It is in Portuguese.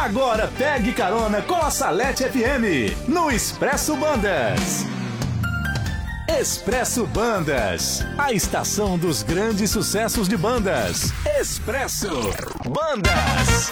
Agora pegue carona com a Salete FM no Expresso Bandas. Expresso Bandas, a estação dos grandes sucessos de bandas. Expresso Bandas.